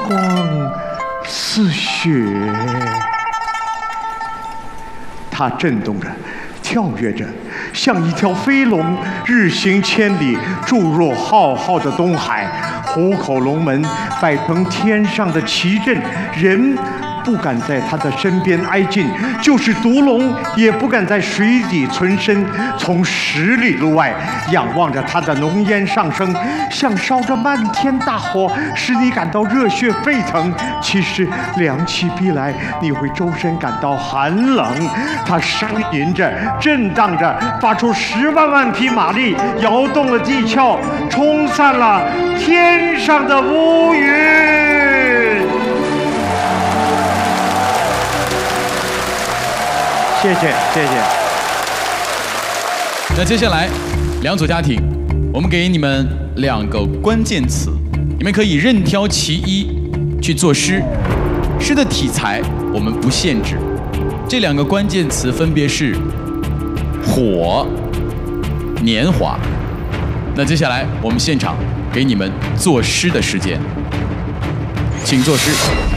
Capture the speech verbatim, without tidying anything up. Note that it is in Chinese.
光似雪。它震动着，跳跃着，像一条飞龙，日行千里，注入浩浩的东海。虎口龙门摆成天上的旗阵，人不敢在它的身边挨近，就是毒龙也不敢在水底存身。从十里路外仰望着它的浓烟上升，像烧着漫天大火，使你感到热血沸腾。其实凉气逼来，你会周身感到寒冷。它呻吟着，震荡着，发出十万万匹马力，摇动了地壳，冲散了天上的乌云。谢谢，谢谢。 那接下来，两组家庭，我们给你们两个关键词，你们可以任挑其一去作诗。诗的题材我们不限制，这两个关键词分别是火、年华。那接下来我们现场给你们作诗的时间，请作诗。